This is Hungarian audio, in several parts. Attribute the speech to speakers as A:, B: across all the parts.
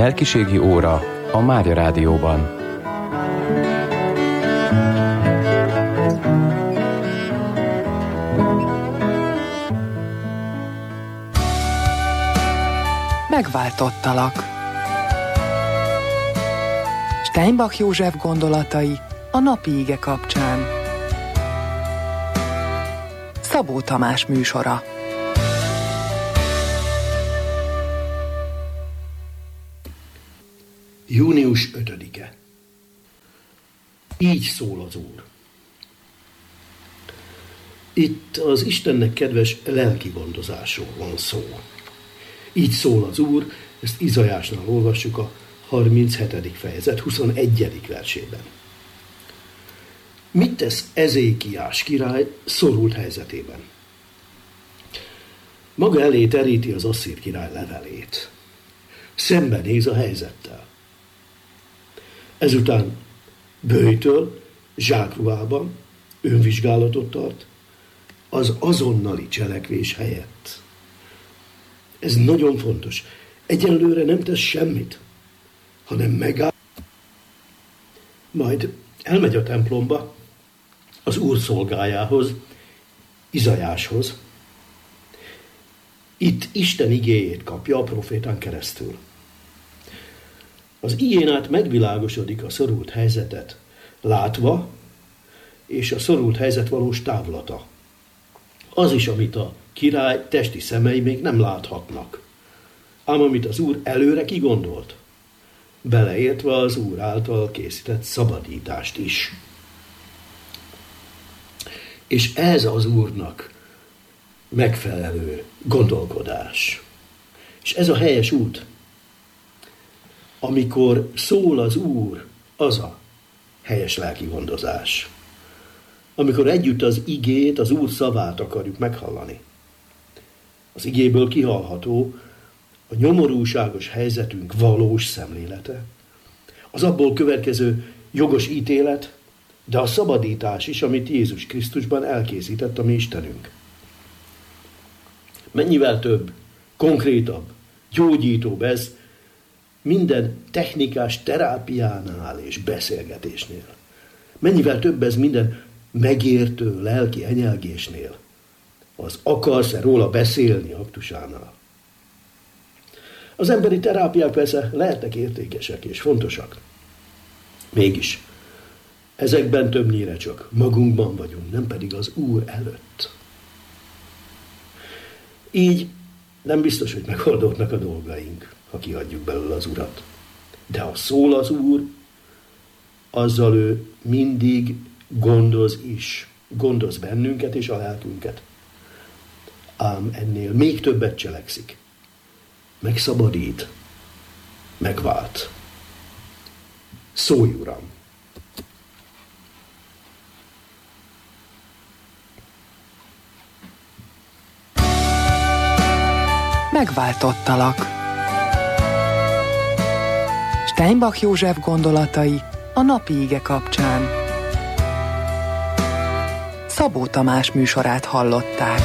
A: Lelkiségi óra a Mária Rádióban.
B: Megváltottalak. Steinbach József gondolatai a napi ige kapcsán. Szabó Tamás műsora.
C: Június 5-e. Így szól az Úr. Itt az Istennek kedves lelki gondozásról van szó. Így szól az Úr, ezt Izaiásnál olvassuk a 37. fejezet 21. versében. Mit tesz Ezékiás király szorult helyzetében? Maga elé teríti az asszír király levelét. Szembenéz a helyzettel. Ezután böjtöl, zsákruhában, önvizsgálatot tart, az azonnali cselekvés helyett. Ez nagyon fontos. Egyelőre nem tesz semmit, hanem megáll. Majd elmegy a templomba, az Úr szolgájához, Izaiáshoz. Itt Isten igéjét kapja a profétán keresztül. Az igén át megvilágosodik a szorult helyzetet látva, és a szorult helyzet valós távlata. Az is, amit a király testi szemei még nem láthatnak, ám amit az Úr előre kigondolt, beleértve az Úr által készített szabadítást is. És ez az Úrnak megfelelő gondolkodás. És ez a helyes út. Amikor szól az Úr, az a helyes lelki gondozás. Amikor együtt az igét, az Úr szavát akarjuk meghallani. Az igéből kihallható a nyomorúságos helyzetünk valós szemlélete, az abból következő jogos ítélet, de a szabadítás is, amit Jézus Krisztusban elkészített a mi Istenünk. Mennyivel több, konkrétabb, gyógyítóbb ez minden technikás terápiánál és beszélgetésnél. Mennyivel több ez minden megértő lelki enyelgésnél, az akarsz-e róla beszélni aktusánál. Az emberi terápiák persze lehetnek értékesek és fontosak. Mégis, ezekben többnyire csak magunkban vagyunk, nem pedig az Úr előtt. Így nem biztos, hogy megoldódnak a dolgaink, ha kihagyjuk belőle az Urat. De ha szól az Úr, azzal ő mindig gondoz bennünket és a lelkünket. Ám ennél még többet cselekszik. Megszabadít, megvált. Szólj, Uram!
B: Megváltottalak. Steinbach József gondolatai a napi ige kapcsán. Szabó Tamás műsorát hallották.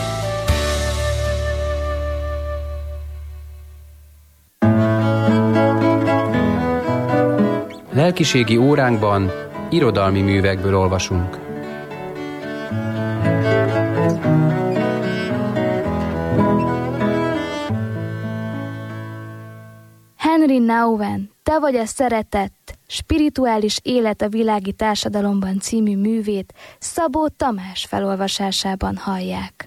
A: Lelkiségi óránkban irodalmi művekből olvasunk.
D: Henry Nouwen, Te vagy a szeretet, spirituális élet a világi társadalomban című művét Szabó Tamás felolvasásában hallják.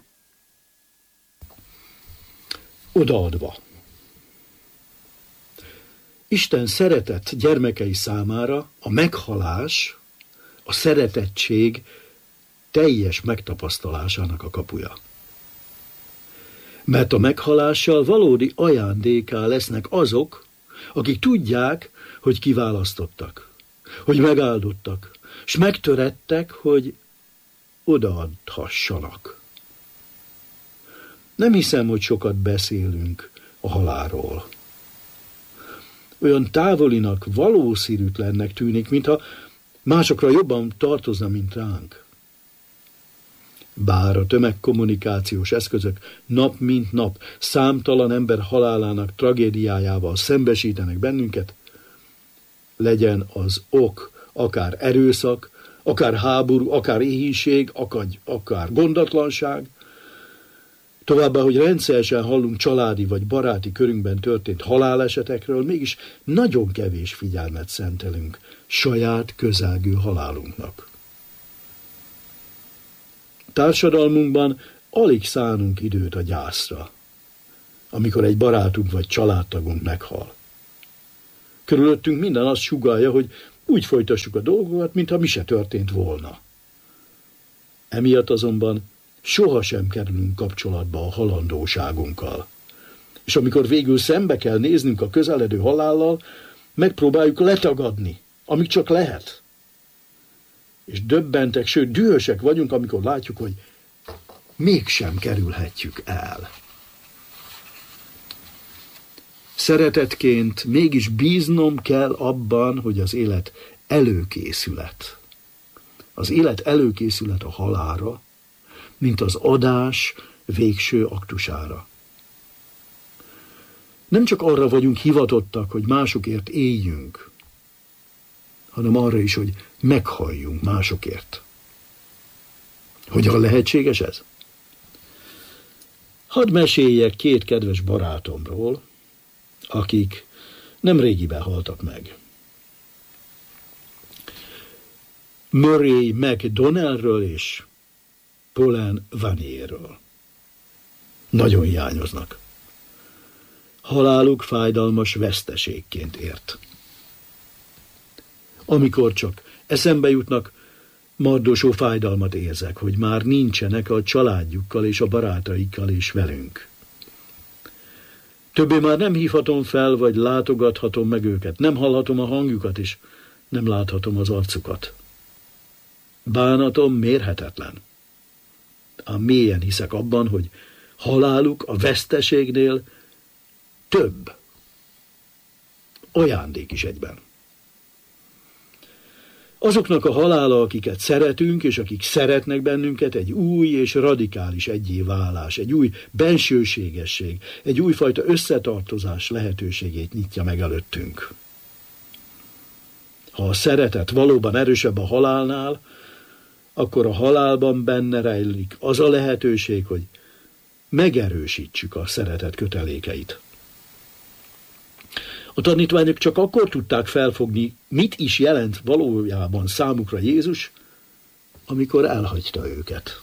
C: Odaadva. Isten szeretett gyermekei számára a meghalás, a szeretettség teljes megtapasztalásának a kapuja. Mert a meghalással valódi ajándékká lesznek azok, akik tudják, hogy kiválasztottak, hogy megáldottak, s megtörettek, hogy odaadhassanak. Nem hiszem, hogy sokat beszélünk a halálról. Olyan távolinak, valószínűtlennek tűnik, mintha másokra jobban tartozna, mint ránk. Bár a tömegkommunikációs eszközök nap mint nap számtalan ember halálának tragédiájával szembesítenek bennünket, legyen az ok akár erőszak, akár háború, akár éhínség, akár gondatlanság, továbbá, hogy rendszeresen hallunk családi vagy baráti körünkben történt halálesetekről, mégis nagyon kevés figyelmet szentelünk saját közelgő halálunknak. Társadalmunkban alig szánunk időt a gyászra, amikor egy barátunk vagy családtagunk meghal. Körülöttünk minden azt sugallja, hogy úgy folytassuk a dolgokat, mintha mi se történt volna. Emiatt azonban sohasem kerülünk kapcsolatba a halandóságunkkal. És amikor végül szembe kell néznünk a közeledő halállal, megpróbáljuk letagadni, amíg csak lehet. És döbbentek, sőt dühösek vagyunk, amikor látjuk, hogy mégsem kerülhetjük el. Szeretetként mégis bíznom kell abban, hogy az élet előkészület. Az élet előkészület a halálra, mint az adás végső aktusára. Nem csak arra vagyunk hivatottak, hogy másokért éljünk, hanem arra is, hogy meghalljunk másokért. Hogyan lehetséges ez? Hadd meséljek két kedves barátomról, akik nem régiben haltak meg. Murray McDonnellről és Pauline Vanierről. Nagyon hiányoznak. Haláluk fájdalmas veszteségként ért. Amikor csak eszembe jutnak, mardosó fájdalmat érzek, hogy már nincsenek a családjukkal és a barátaikkal és velünk. Többé már nem hívhatom fel, vagy látogathatom meg őket, nem hallhatom a hangjukat, és nem láthatom az arcukat. Bánatom mérhetetlen. Ám mélyen hiszek abban, hogy haláluk a veszteségnél több. Ajándék is egyben. Azoknak a halála, akiket szeretünk, és akik szeretnek bennünket, egy új és radikális egyé válás, egy új bensőségesség, egy újfajta összetartozás lehetőségét nyitja meg előttünk. Ha a szeretet valóban erősebb a halálnál, akkor a halálban benne rejlik az a lehetőség, hogy megerősítsük a szeretet kötelékeit. A tanítványok csak akkor tudták felfogni, mit is jelent valójában számukra Jézus, amikor elhagyta őket.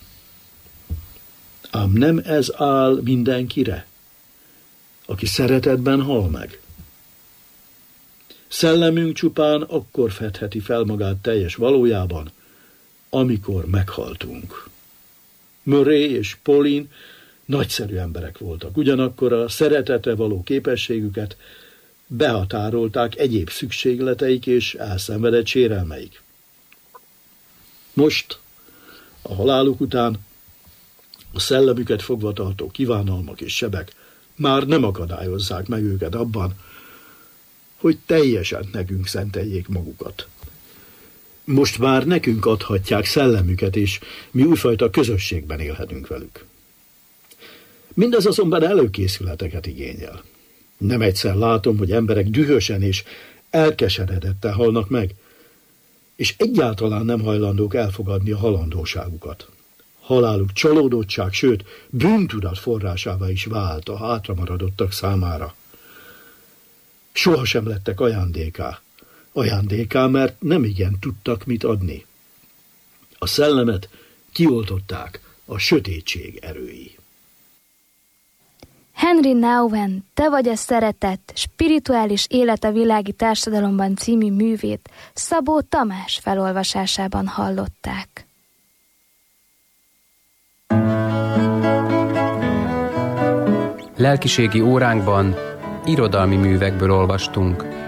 C: Ám nem ez áll mindenkire, aki szeretetben hal meg. Szellemünk csupán akkor fedheti fel magát teljes valójában, amikor meghaltunk. Murray és Pauline nagyszerű emberek voltak, ugyanakkor a szeretetre való képességüket behatárolták egyéb szükségleteik és elszenvedett sérelmeik. Most, a haláluk után a szellemüket fogva tartó kívánalmak és sebek már nem akadályozzák meg őket abban, hogy teljesen nekünk szenteljék magukat. Most már nekünk adhatják szellemüket, és mi újfajta közösségben élhetünk velük. Mindez azonban előkészületeket igényel. Nem egyszer látom, hogy emberek dühösen és elkeseredetten halnak meg, és egyáltalán nem hajlandók elfogadni a halandóságukat. Haláluk csalódottság, sőt, bűntudat forrásává is vált a hátramaradottak számára. Sohasem lettek ajándéká, mert nemigen tudtak mit adni. A szellemet kioltották a sötétség erői.
D: Henry Nouwen, Te vagy a szeretet, spirituális élet a világi társadalomban című művét Szabó Tamás felolvasásában hallották.
A: Lelkiségi óránkban irodalmi művekből olvastunk.